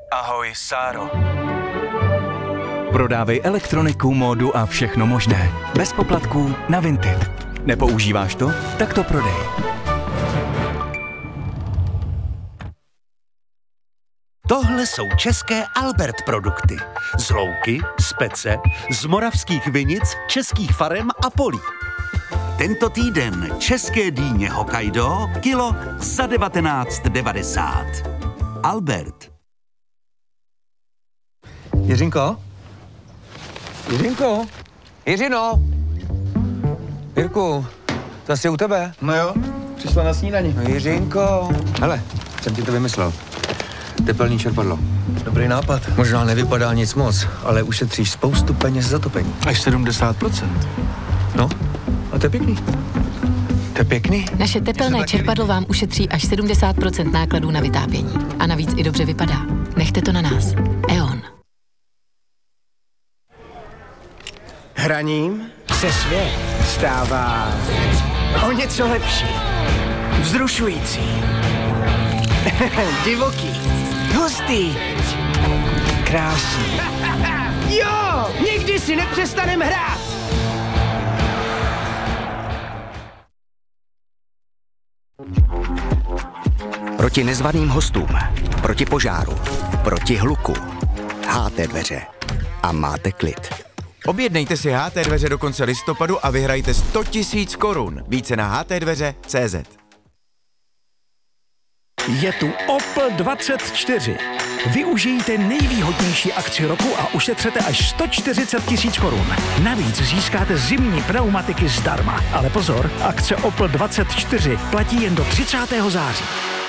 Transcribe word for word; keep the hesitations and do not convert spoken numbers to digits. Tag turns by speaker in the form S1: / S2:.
S1: Ahoj, Sáro.
S2: Prodávej elektroniku, módu a všechno možné. Bez poplatků na Vinted. Nepoužíváš to? Tak to prodej.
S3: Tohle jsou české Albert produkty. Z louky, z pece, z moravských vinic, českých farem a polí. Tento týden české dýně Hokkaido kilo za devatenáct devadesát. Albert.
S4: Jiřinko? Jiřinko? Jiřino? Jirku, zase je u tebe?
S5: No jo, přišla na snídani.
S4: No Jiřinko. Hele, jsem ti to vymyslel. Tepelný čerpadlo.
S5: Dobrý nápad.
S4: Možná nevypadá nic moc, ale ušetříš spoustu peněz za topení.
S5: Až sedmdesát procent.
S4: No, a to je pěkný. To je pěkný.
S6: Naše tepelné čerpadlo vám ušetří až sedmdesát procent nákladů na vytápění. A navíc i dobře vypadá. Nechte to na nás. E O N.
S7: Hraním se svět stává o něco lepší. Vzrušující. Divoký. Hustý. Krásný. Jo! Nikdy si nepřestanem hrát!
S8: Proti nezvaným hostům, proti požáru, proti hluku. H T dveře. A máte klid.
S9: Objednejte si H T dveře do konce listopadu a vyhrajte sto tisíc korun. Více na h t dveře tečka cé zet.
S10: Je tu Opel dvacet čtyři. Využijte nejvýhodnější akci roku a ušetřete až sto čtyřicet tisíc korun. Navíc získáte zimní pneumatiky zdarma. Ale pozor, akce Opel dvacet čtyři platí jen do třicátého září.